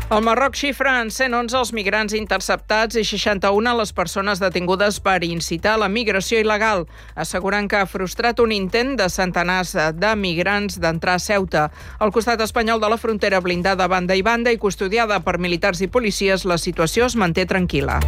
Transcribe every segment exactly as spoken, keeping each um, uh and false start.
El Marroc xifra en cent onze els migrants interceptats i seixanta-una les persones detingudes per incitar la migració il·legal, assegurant que ha frustrat un intent de centenars de migrants d'entrar a Ceuta. Al costat espanyol de la frontera blindada a banda i banda i custodiada per militars i policies, la situació es manté tranquil·la.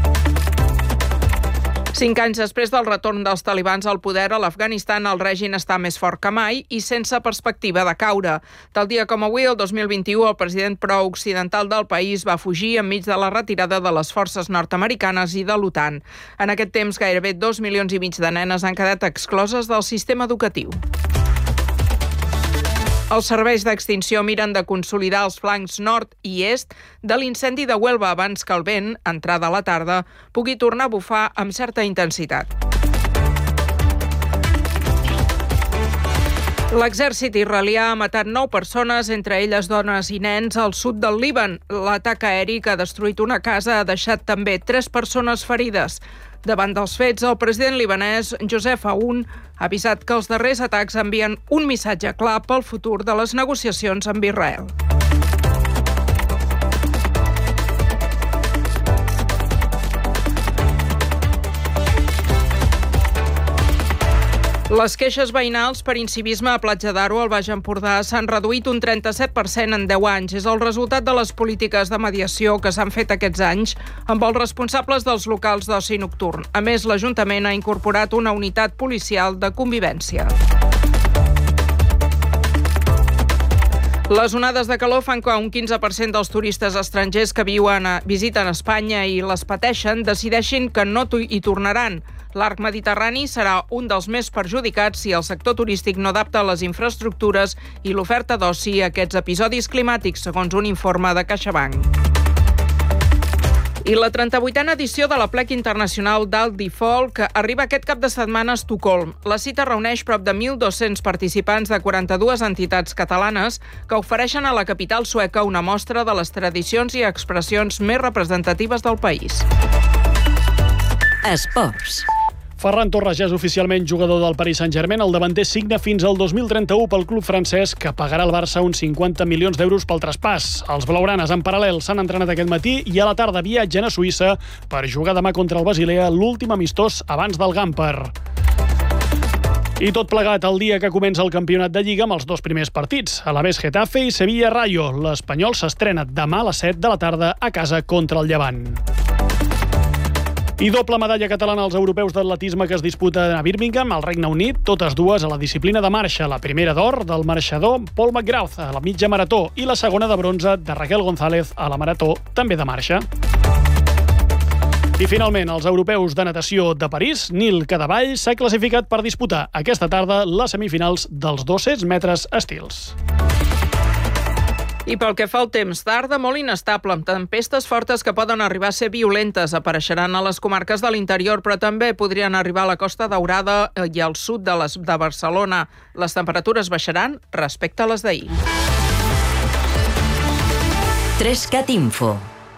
Cinc anys després del retorn dels talibans al poder, a l'Afganistan el règim està més fort que mai i sense perspectiva de caure. Tal dia com avui, el dos mil vint-i-u, el president pro-occidental del país va fugir enmig de la retirada de les forces nord-americanes i de l'OTAN. En aquest temps, gairebé dos milions i mig de nenes han quedat excloses del sistema educatiu. Els serveis d'extinció miren de consolidar els flancs nord i est de l'incendi de Huelva abans que el vent, entrada a la tarda, pugui tornar a bufar amb certa intensitat. L'exèrcit israelià ha matat nou persones, entre elles dones i nens, al sud del Líban. L'atac aeri que ha destruït una casa ha deixat també tres persones ferides. Davant dels fets, el president libanès Joseph Aoun ha avisat que els darrers atacs envien un missatge clar pel futur de les negociacions amb Israel. Les queixes veïnals per incivisme a Platja d'Aro, al Baix Empordà, s'han reduït un trenta-set per cent en deu anys. És el resultat de les polítiques de mediació que s'han fet aquests anys amb els responsables dels locals d'oci nocturn. A més, l'Ajuntament ha incorporat una unitat policial de convivència. Les onades de calor fan que un quinze per cent dels turistes estrangers que viuen a, visiten Espanya i les pateixen decideixin que no hi tornaran. L'arc mediterrani serà un dels més perjudicats si el sector turístic no adapta les infraestructures i l'oferta d'oci a aquests episodis climàtics, segons un informe de CaixaBank. I la trenta-vuitena edició de la Plec Internacional d'Aldi Folk arriba aquest cap de setmana a Estocolm. La cita reuneix prop de mil dos-cents participants de quaranta-dues entitats catalanes que ofereixen a la capital sueca una mostra de les tradicions i expressions més representatives del país. Esports. Ferran Torres ja és oficialment jugador del Paris Saint-Germain. El davanter signa fins al dos mil trenta-u pel club francès, que pagarà al Barça uns cinquanta milions d'euros pel traspàs. Els blaugranes, en paral·lel, s'han entrenat aquest matí i a la tarda viatgen a Suïssa per jugar demà contra el Basilea, l'últim amistós abans del Gamper. I tot plegat el dia que comença el campionat de Lliga amb els dos primers partits, Alavés Getafe i Sevilla Rayo. L'Espanyol s'estrena demà a les set de la tarda a casa contra el Llevant. I doble medalla catalana als europeus d'atletisme que es disputen a Birmingham, al Regne Unit, totes dues a la disciplina de marxa. La primera d'or del marxador Paul McGrath a la mitja marató i la segona de bronze de Raquel González a la marató, també de marxa. I finalment, els europeus de natació de París, Nil Cadevall s'ha classificat per disputar aquesta tarda les semifinals dels dos-cents metres estils. I pel que fa al temps, tarda molt inestable, amb tempestes fortes que poden arribar a ser violentes. Apareixeran a les comarques de l'interior, però també podrien arribar a la Costa Daurada i al sud de, les, de Barcelona. Les temperatures baixaran respecte a les d'ahir. Trescat Info.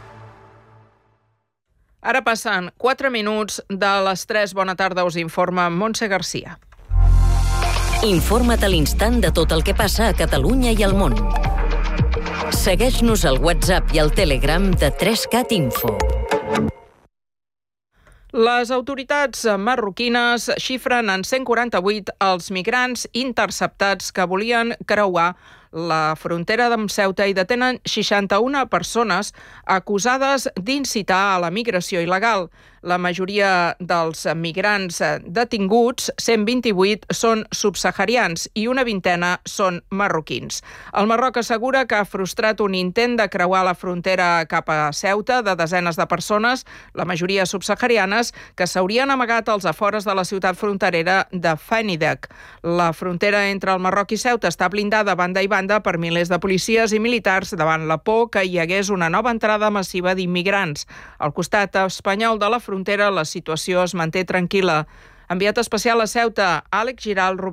Ara passen quatre minuts de les tres. Bona tarda, us informa Montse Garcia. Informa't a l'instant de tot el que passa a Catalunya i al món. Segueix-nos al WhatsApp i al Telegram de trescat Info. Les autoritats marroquines xifren en cent quaranta-vuit els migrants interceptats que volien creuar la frontera amb Ceuta i detenen seixanta-una persones acusades d'incitar a la migració il·legal. La majoria dels migrants detinguts, cent vint-i-vuit, són subsaharians i una vintena són marroquins. El Marroc assegura que ha frustrat un intent de creuar la frontera cap a Ceuta de desenes de persones, la majoria subsaharianes, que s'haurien amagat als afores de la ciutat fronterera de Fenidek. La frontera entre el Marroc i Ceuta està blindada banda i banda per milers de policies i militars davant la por que hi hagués una nova entrada massiva d'immigrants. Al costat espanyol de la frontera, la situació es manté tranquil·la. Enviat especial a Ceuta, Àlex Giral, Robert.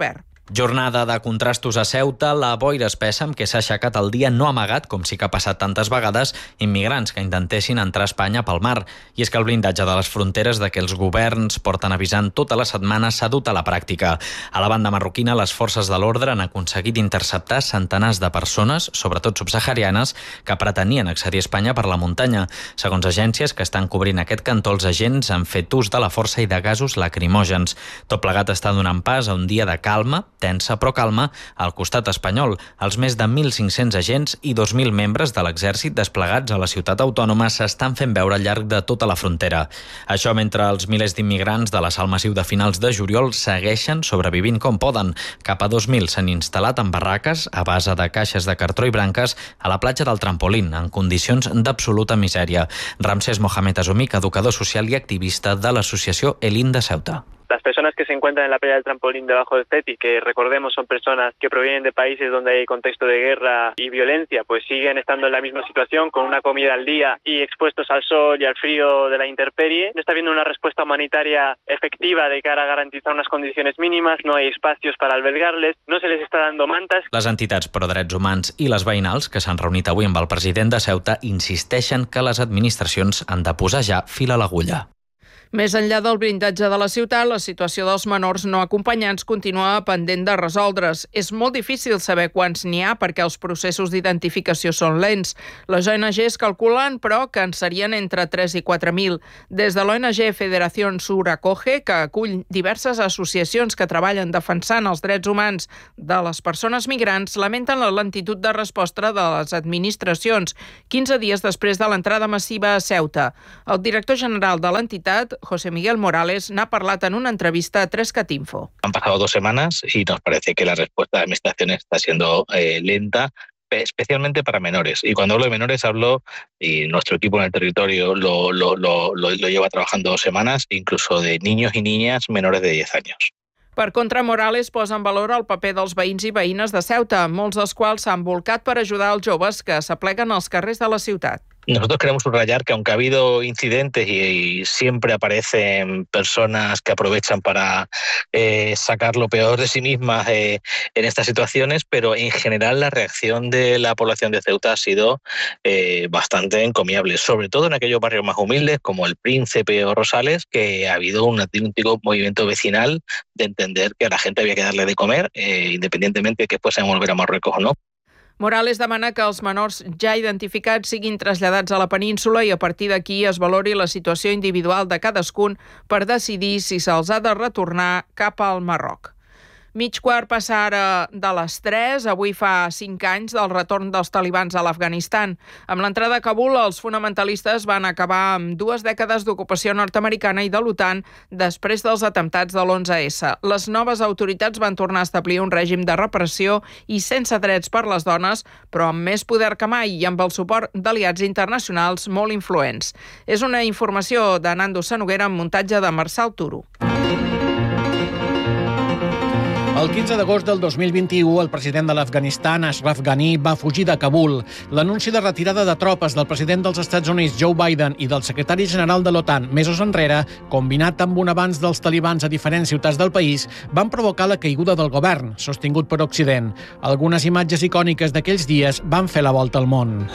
Jornada de contrastos a Ceuta, la boira espessa amb què s'ha aixecat el dia no ha amagat, com sí que ha passat tantes vegades, immigrants que intentessin entrar a Espanya pel mar. I és que el blindatge de les fronteres de què els governs porten avisant tota la setmana s'ha dut a la pràctica. A la banda marroquina, les forces de l'ordre han aconseguit interceptar centenars de persones, sobretot subsaharianes, que pretenien accedir a Espanya per la muntanya. Segons agències que estan cobrint aquest cantó, els agents han fet ús de la força i de gasos lacrimògens. Tot plegat està donant pas a un dia de calma, tensa però calma, al costat espanyol. Els més de mil cinc-cents agents i dos mil membres de l'exèrcit desplegats a la ciutat autònoma s'estan fent veure al llarg de tota la frontera. Això mentre els milers d'immigrants de l'assalt massiu de finals de juliol segueixen sobrevivint com poden. Cap a dos mil s'han instal·lat en barraques a base de caixes de cartró i branques a la platja del Trampolín, en condicions d'absoluta misèria. Ramsés Mohamed Azumic, educador social i activista de l'associació Elin de Ceuta. Las personas que se encuentran en la playa del Trampolín debajo del CETI, que recordemos son personas que provienen de países donde hay contexto de guerra y violencia, pues siguen estando en la misma situación, con una comida al día y expuestos al sol y al frío de la intemperie. No está habiendo una respuesta humanitaria efectiva de cara a garantizar unas condiciones mínimas, no hay espacios para albergarles, no se les está dando mantas. Les entitats pro drets humans i les veïnals, que s'han reunit avui amb el president de Ceuta, insisteixen que les administracions han de posar ja fil a l'agulla. Més enllà del blindatge de la ciutat, la situació dels menors no acompanyants continua pendent de resoldre's. És molt difícil saber quants n'hi ha perquè els processos d'identificació són lents. Les O N Ges calculen, però, que en serien entre tres i quatre mil. Des de l'O N G Federación Sur Acoge, que acull diverses associacions que treballen defensant els drets humans de les persones migrants, lamenten la lentitud de resposta de les administracions, quinze dies després de l'entrada massiva a Ceuta. El director general de l'entitat, José Miguel Morales, n'ha parlat en una entrevista a tres cat info. Han pasado dos semanas y nos parece que la respuesta de la administración está siendo eh, lenta, especialmente para menores. Y cuando hablo de menores hablo, y nuestro equipo en el territorio lo, lo, lo, lo, lo lleva trabajando dos semanas, incluso de niños y niñas menores de diez años. Per contra, Morales posa en valor el paper dels veïns i veïnes de Ceuta, molts dels quals s'han volcat per ajudar els joves que s'apleguen als carrers de la ciutat. Nosotros queremos subrayar que aunque ha habido incidentes y, y siempre aparecen personas que aprovechan para eh, sacar lo peor de sí mismas eh, en estas situaciones, pero en general la reacción de la población de Ceuta ha sido eh, bastante encomiable, sobre todo en aquellos barrios más humildes como el Príncipe o Rosales, que ha habido un auténtico movimiento vecinal de entender que a la gente había que darle de comer, eh, independientemente de que fuesen a volver a Marruecos o no. Morales demana que els menors ja identificats siguin traslladats a la península i a partir d'aquí es valori la situació individual de cadascun per decidir si se'ls ha de retornar cap al Marroc. Mig quart passa ara de les tres. Avui fa cinc anys del retorn dels talibans a l'Afganistan. Amb l'entrada a Kabul, els fonamentalistes van acabar amb dues dècades d'ocupació nord-americana i de l'OTAN després dels atemptats de l'onze esse. Les noves autoritats van tornar a establir un règim de repressió i sense drets per les dones, però amb més poder que mai i amb el suport d'aliats internacionals molt influents. És una informació de Nando Sanoguera amb muntatge de Marçal Turo. El quinze d'agost del dos mil vint-i-u, el president de l'Afganistan, Ashraf Ghani, va fugir de Kabul. L'anunci de retirada de tropes del president dels Estats Units, Joe Biden, i del secretari general de l'OTAN, mesos enrere, combinat amb un avanç dels talibans a diferents ciutats del país, van provocar la caiguda del govern, sostingut per Occident. Algunes imatges icòniques d'aquells dies van fer la volta al món.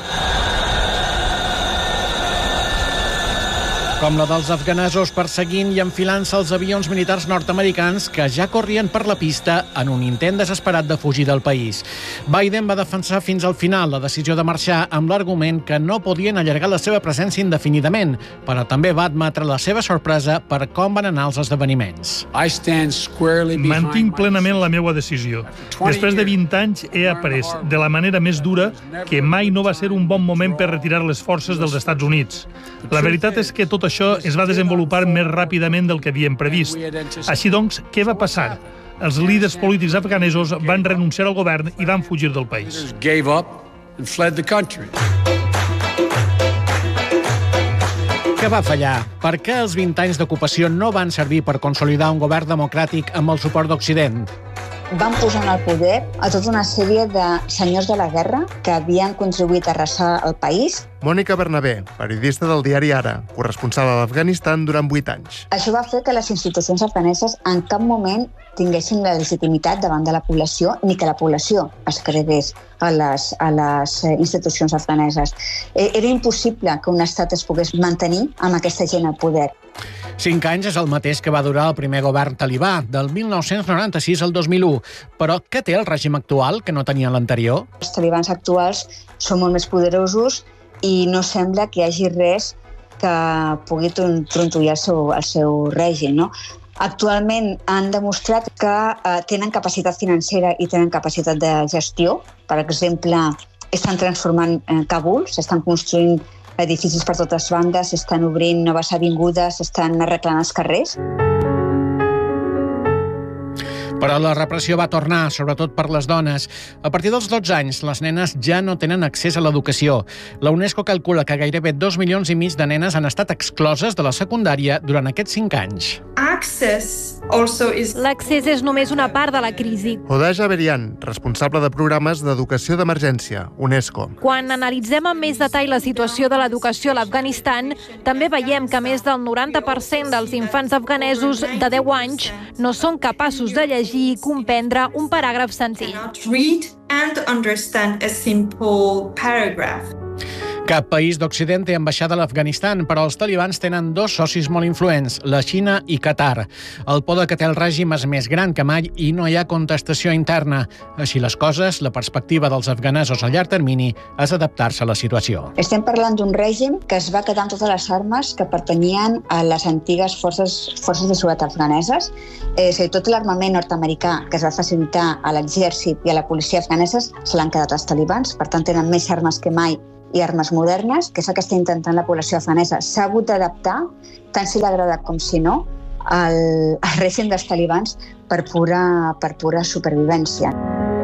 Com la dels afganesos perseguint i enfilant-se els avions militars nord-americans que ja corrien per la pista en un intent desesperat de fugir del país. Biden va defensar fins al final la decisió de marxar amb l'argument que no podien allargar la seva presència indefinidament, però també va admetre la seva sorpresa per com van anar els esdeveniments. Mantinc plenament la meva decisió. Després de vint anys he après de la manera més dura que mai no va ser un bon moment per retirar les forces dels Estats Units. La veritat és que tot això Això es va desenvolupar més ràpidament del que havíem previst. Així doncs, què va passar? Els líders polítics afganesos van renunciar al govern i van fugir del país. Què va fallar? Per què els vint anys d'ocupació no van servir per consolidar un govern democràtic amb el suport d'Occident? van posar en el poder a tota una sèrie de senyors de la guerra que havien contribuït a arrasar el país. Mònica Bernabé, periodista del diari Ara, corresponsal a l'Afganistan durant vuit anys. Això va fer que les institucions afganeses en cap moment tinguessin la legitimitat davant de la població ni que la població es cregués a les, a les institucions afganeses. Era impossible que un estat es pogués mantenir amb aquesta gent al poder. Cinc anys és el mateix que va durar el primer govern talibà, del mil nou-cents noranta-sis al dos mil u. Però què té el règim actual que no tenia l'anterior? Els talibans actuals són molt més poderosos i no sembla que hi hagi res que pugui trontollar el seu, el seu règim, no? Actualment han demostrat que eh, tenen capacitat financera i tenen capacitat de gestió. Per exemple, estan transformant eh, Kabul, s'estan construint edificis per totes bandes, s'estan obrint noves avingudes, s'estan arreglant els carrers. Però la repressió va tornar, sobretot per les dones. A partir dels dotze anys, les nenes ja no tenen accés a l'educació. La UNESCO calcula que gairebé dos milions i mig de nenes han estat excloses de la secundària durant aquests cinc anys. L'accés és només una part de la crisi. Hodeja Berian, responsable de programes d'educació d'emergència, UNESCO. Quan analitzem amb més detall la situació de l'educació a l'Afganistan, també veiem que més del noranta per cent dels infants afganesos de deu anys no són capaços de llegir i comprendre un paràgraf senzill. Read and understand a simple paragraph. Cap país d'Occident té ambaixada a l'Afganistan, però els talibans tenen dos socis molt influents, la Xina i Qatar. El poder que té el règim és més gran que mai i no hi ha contestació interna. Així les coses, la perspectiva dels afganesos a llarg termini és adaptar-se a la situació. Estem parlant d'un règim que es va quedar amb totes les armes que pertanyien a les antigues forces, forces de seguretat afganeses. És a dir, tot l'armament nord-americà que es va facilitar a l'exèrcit i a la policia afganeses se l'han quedat els talibans, per tant tenen més armes que mai i armes modernes, que és el que està intentant la població afganesa. S'ha hagut d'adaptar, tant si l'agrada com si no, al, al règim dels talibans per pura, per pura supervivència.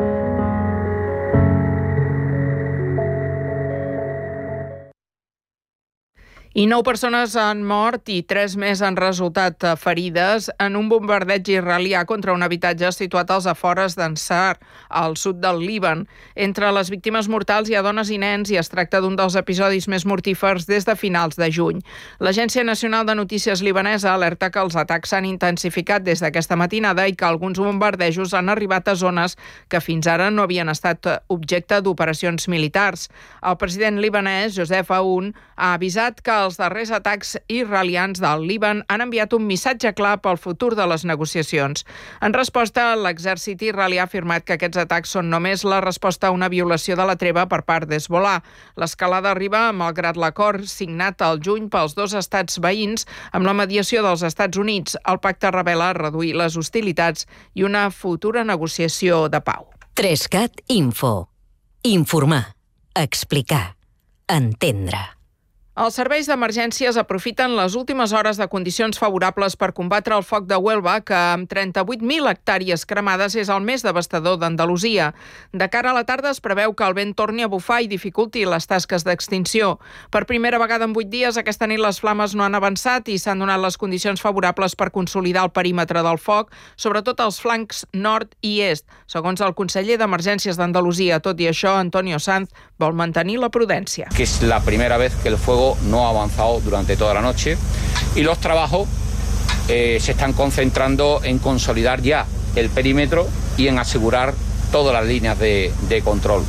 I nou persones han mort i tres més han resultat ferides en un bombardeig israelià contra un habitatge situat als afores d'Ansar, al sud del Líban. Entre les víctimes mortals hi ha dones i nens i es tracta d'un dels episodis més mortífers des de finals de juny. L'Agència Nacional de Notícies libanesa alerta que els atacs s'han intensificat des d'aquesta matinada i que alguns bombardejos han arribat a zones que fins ara no havien estat objecte d'operacions militars. El president libanès, Joseph Aoun, ha avisat que els darrers atacs israelians del Líban han enviat un missatge clar pel futur de les negociacions. En resposta, l'exèrcit israelià ha afirmat que aquests atacs són només la resposta a una violació de la treva per part d'Hezbollah. L'escalada arriba malgrat l'acord signat al juny pels dos estats veïns amb la mediació dels Estats Units. El pacte revela reduir les hostilitats i una futura negociació de pau. Trescat Info. Informar. Explicar. Entendre. Els serveis d'emergències aprofiten les últimes hores de condicions favorables per combatre el foc de Huelva, que amb trenta-vuit mil hectàrees cremades és el més devastador d'Andalusia. De cara a la tarda es preveu que el vent torni a bufar i dificulti les tasques d'extinció. Per primera vegada en vuit dies, aquesta nit les flames no han avançat i s'han donat les condicions favorables per consolidar el perímetre del foc, sobretot als flancs nord i est. Segons el conseller d'Emergències d'Andalusia, tot i això, Antonio Sanz vol mantenir la prudència. Que és la primera vez que el fuego no ha avanzado durante toda la noche y los trabajos eh, se están concentrando en consolidar ya el perímetro y en asegurar todas las líneas de, de control.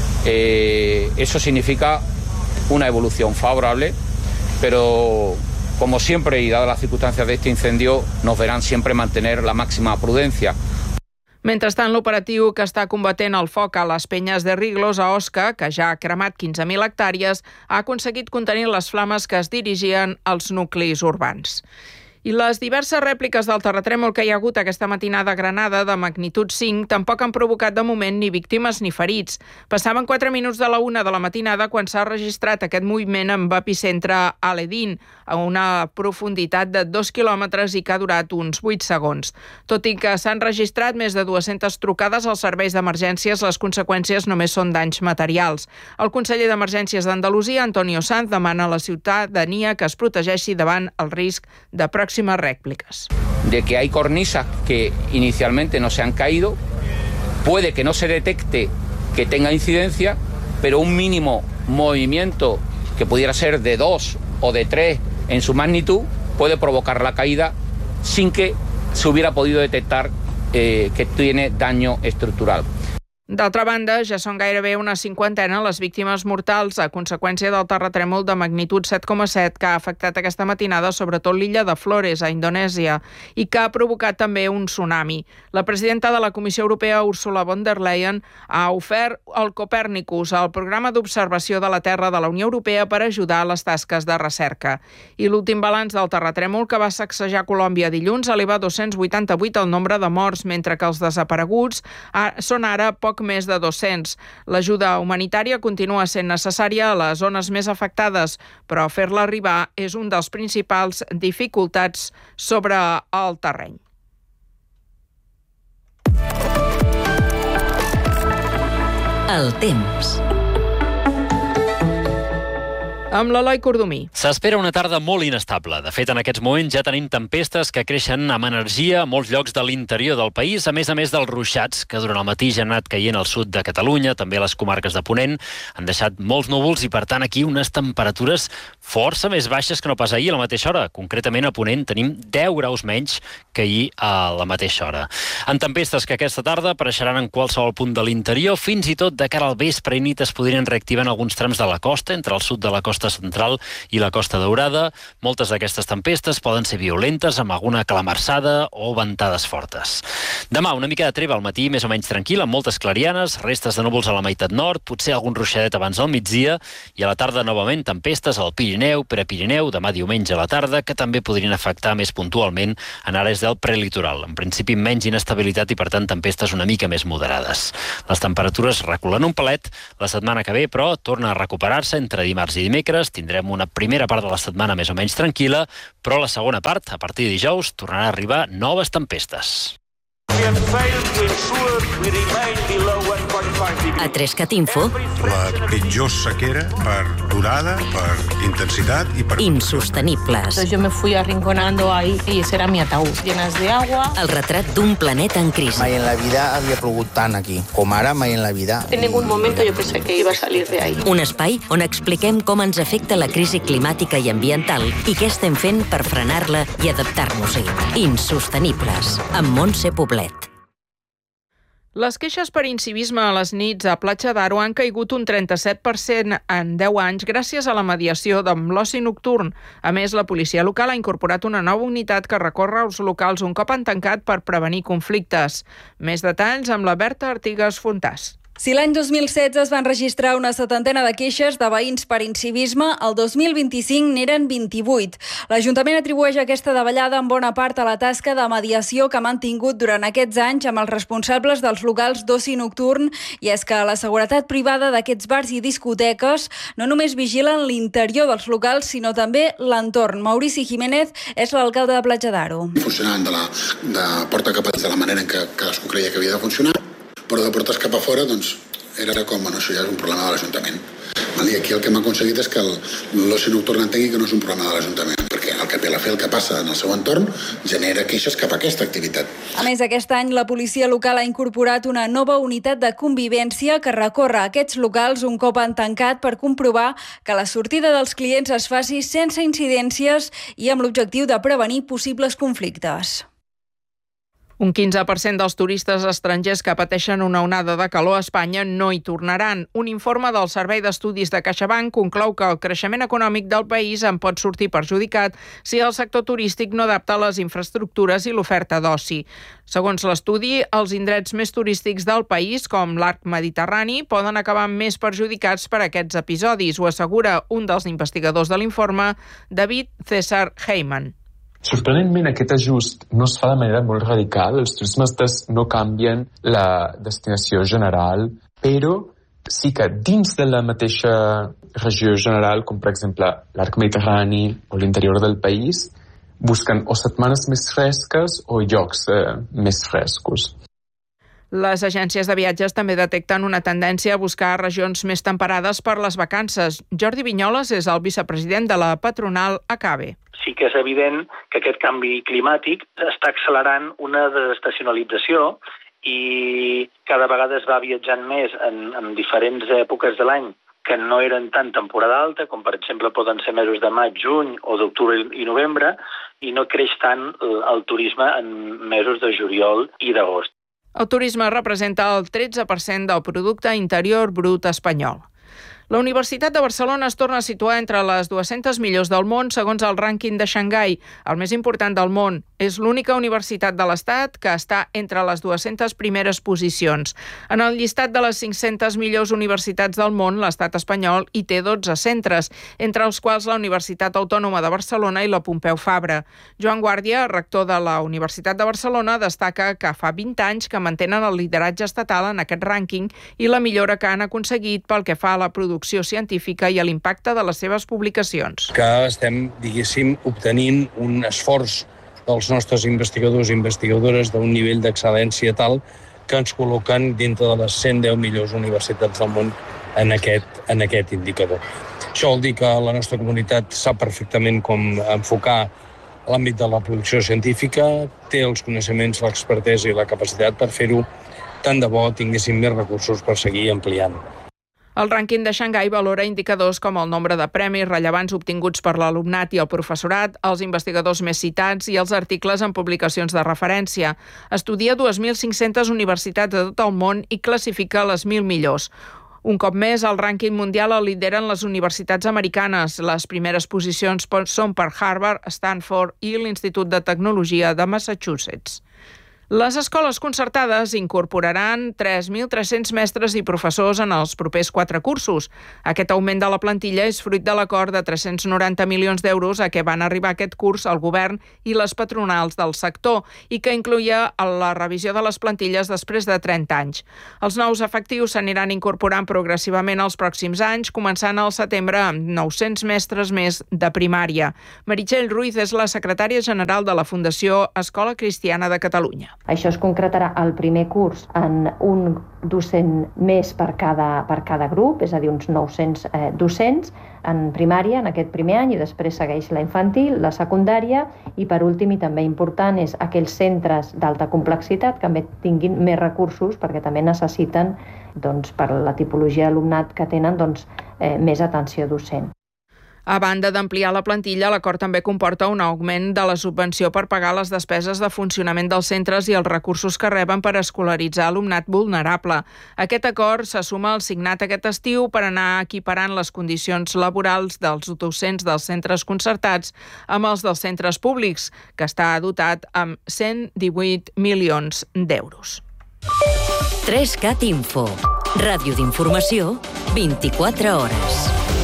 Eh, eso significa una evolución favorable, pero como siempre y dadas las circunstancias de este incendio, nos verán siempre mantener la máxima prudencia. Mentrestant, l'operatiu que està combatent el foc a les Penyes de Riglos, a Osca, que ja ha cremat quinze mil hectàrees, ha aconseguit contenir les flames que es dirigien als nuclis urbans. I les diverses rèpliques del terratrèmol que hi ha hagut aquesta matinada a Granada de magnitud cinc tampoc han provocat de moment ni víctimes ni ferits. Passaven quatre minuts de la una de la matinada quan s'ha registrat aquest moviment amb epicentre a Aledín, a una profunditat de dos quilòmetres i que ha durat uns vuit segons. Tot i que s'han registrat més de dues-centes trucades als serveis d'emergències, les conseqüències només són danys materials. El conseller d'Emergències d'Andalusia, Antonio Sanz, demana a la ciutadania que es protegeixi davant el risc de pròximes rèpliques. De que hay cornisas que inicialmente no se han caído puede que no se detecte que tenga incidencia, pero un mínimo movimiento que pudiera ser de dos o de tres en su magnitud puede provocar la caída sin que se hubiera podido detectar eh, que tiene daño estructural. D'altra banda, ja són gairebé una cinquantena les víctimes mortals a conseqüència del terratrèmol de magnitud set coma set que ha afectat aquesta matinada sobretot l'illa de Flores, a Indonèsia, i que ha provocat també un tsunami. La presidenta de la Comissió Europea, Ursula von der Leyen, ha ofert el Copèrnicus, el programa d'observació de la Terra de la Unió Europea, per ajudar a les tasques de recerca. I l'últim balanç del terratrèmol que va sacsejar Colòmbia dilluns eleva a dos-cents vuitanta-vuit el nombre de morts, mentre que els desapareguts són ara poc més de dos-cents. L'ajuda humanitària continua sent necessària a les zones més afectades, però fer-la arribar és un dels principals dificultats sobre el terreny. El temps. Amb l'Eloi Cordomí. S'espera una tarda molt inestable. De fet, en aquests moments ja tenim tempestes que creixen amb energia a molts llocs de l'interior del país, a més a més dels ruixats que durant el matí ja han anat caient al sud de Catalunya, també a les comarques de Ponent, han deixat molts núvols i, per tant, aquí unes temperatures força més baixes que no pas ahir a la mateixa hora. Concretament, a Ponent tenim deu graus menys que ahir a la mateixa hora. En tempestes que aquesta tarda apareixeran en qualsevol punt de l'interior, fins i tot de cara al vespre i nit es podrien reactivar en alguns trams de la costa, entre el sud de la costa central i la Costa Daurada. Moltes d'aquestes tempestes poden ser violentes, amb alguna calamarsada o ventades fortes. Demà, una mica de treva al matí, més o menys tranquil, amb moltes clarianes, restes de núvols a la meitat nord, potser algun ruixadet abans del migdia, i a la tarda novament tempestes al Pirineu, Prepirineu, demà diumenge a la tarda, que també podrien afectar més puntualment en àrees del prelitoral. En principi, menys inestabilitat i, per tant, tempestes una mica més moderades. Les temperatures reculen un palet la setmana que ve, però torna a recuperar-se entre dimarts i dimecres. Tindrem una primera part de la setmana més o menys tranquil·la, però la segona part, a partir de dijous, tornarà a arribar noves tempestes. A Trescat Info. La pitjor sequera per durada, per intensitat i per... Insostenibles. Yo me fui arrinconando ahí y ese era mi ataúd, llenas de agua. El retrat d'un planeta en crisi. Mai en la vida havia plogut tant aquí, com ara mai en la vida. En ningún momento yo pensé que iba a salir de ahí. Un espai on expliquem com ens afecta la crisi climàtica i ambiental i què estem fent per frenar-la i adaptar-nos-hi. Insostenibles, amb Montse Poblet. Les queixes per incivisme a les nits a Platja d'Aro han caigut un trenta-set per cent en deu anys gràcies a la mediació amb l'oci nocturn. A més, la policia local ha incorporat una nova unitat que recorre als locals un cop han tancat per prevenir conflictes. Més detalls amb la Berta Artigas Fontàs. Si l'any dos mil setze es van registrar una setantena de queixes de veïns per incivisme, el dos mil vint-i-cinc n'eren vint-i-vuit. L'Ajuntament atribueix aquesta davallada en bona part a la tasca de mediació que ha mantingut durant aquests anys amb els responsables dels locals d'oci nocturn, i és que la seguretat privada d'aquests bars i discoteques no només vigilen l'interior dels locals, sinó també l'entorn. Maurici Jiménez és l'alcalde de Platja d'Aro. Funcionaven de la de porta cap a dins de la manera en què cadascú creia que havia de funcionar, però de portes cap a fora, doncs, era com, bueno, això ja és un problema de l'Ajuntament. I aquí el que hem aconseguit és que l'oci nocturn entengui que no és un problema de l'Ajuntament, perquè el que té a fer el que passa en el seu entorn genera queixes cap a aquesta activitat. A més, aquest any la policia local ha incorporat una nova unitat de convivència que recorre aquests locals un cop han tancat per comprovar que la sortida dels clients es faci sense incidències i amb l'objectiu de prevenir possibles conflictes. Un quinze per cent dels turistes estrangers que pateixen una onada de calor a Espanya no hi tornaran. Un informe del Servei d'Estudis de CaixaBank conclou que el creixement econòmic del país en pot sortir perjudicat si el sector turístic no adapta les infraestructures i l'oferta d'oci. Segons l'estudi, els indrets més turístics del país, com l'arc mediterrani, poden acabar més perjudicats per aquests episodis, ho assegura un dels investigadors de l'informe, David César Heyman. Sorprenentment, aquest ajust no es fa de manera molt radical. Els turismes no canvien la destinació general, però sí que dins de la mateixa regió general, com per exemple l'arc mediterrani o l'interior del país, busquen o setmanes més fresques o llocs eh, més frescos. Les agències de viatges també detecten una tendència a buscar regions més temperades per les vacances. Jordi Vinyoles és el vicepresident de la patronal ACABE. Sí que és evident que aquest canvi climàtic està accelerant una desestacionalització i cada vegada es va viatjant més en, en diferents èpoques de l'any que no eren tan temporada alta, com per exemple poden ser mesos de maig, juny o d'octubre i novembre, i no creix tant el, el turisme en mesos de juliol i d'agost. El turisme representa el tretze per cent del producte interior brut espanyol. La Universitat de Barcelona es torna a situar entre les dues-centes millors del món segons el rànquing de Xangai, el més important del món. És l'única universitat de l'Estat que està entre les dues-centes primeres posicions. En el llistat de les cinc-centes millors universitats del món, l'Estat espanyol hi té dotze centres, entre els quals la Universitat Autònoma de Barcelona i la Pompeu Fabra. Joan Guàrdia, rector de la Universitat de Barcelona, destaca que fa vint anys que mantenen el lideratge estatal en aquest rànquing i la millora que han aconseguit pel que fa a la producció científica i a l'impacte de les seves publicacions. Que estem, diguéssim, obtenint un esforç dels nostres investigadors i investigadores d'un nivell d'excel·lència tal que ens col·loquen dintre de les cent deu millors universitats del món en aquest, en aquest indicador. Això vol dir que la nostra comunitat sap perfectament com enfocar l'àmbit de la producció científica, té els coneixements, l'expertesa i la capacitat per fer-ho, tant de bo tinguéssim més recursos per seguir ampliant. El rànquing de Xangai valora indicadors com el nombre de premis rellevants obtinguts per l'alumnat i el professorat, els investigadors més citats i els articles en publicacions de referència. Estudia dues mil cinc-centes universitats de tot el món i classifica les mil millors. Un cop més, el rànquing mundial el lideren les universitats americanes. Les primeres posicions són per Harvard, Stanford i l'Institut de Tecnologia de Massachusetts. Les escoles concertades incorporaran tres mil tres-cents mestres i professors en els propers quatre cursos. Aquest augment de la plantilla és fruit de l'acord de tres-cents noranta milions d'euros a què van arribar aquest curs el govern i les patronals del sector i que incloïa la revisió de les plantilles després de trenta anys. Els nous efectius s'aniran incorporant progressivament els pròxims anys, començant al setembre amb nou-cents mestres més de primària. Meritxell Ruiz és la secretària general de la Fundació Escola Cristiana de Catalunya. Això es concretarà al primer curs en un docent més per cada, per cada grup, és a dir, uns nou-cents eh, docents en primària en aquest primer any i després segueix la infantil, la secundària i per últim i també important és aquells centres d'alta complexitat que també tinguin més recursos perquè també necessiten doncs, per la tipologia d'alumnat que tenen doncs, eh, més atenció docent. A banda d'ampliar la plantilla, l'acord també comporta un augment de la subvenció per pagar les despeses de funcionament dels centres i els recursos que reben per escolaritzar alumnat vulnerable. Aquest acord se suma al signat aquest estiu per anar equiparant les condicions laborals dels docents dels centres concertats amb els dels centres públics, que està dotat amb cent divuit milions d'euros. tres cat Info. Ràdio d'informació, vint-i-quatre hores.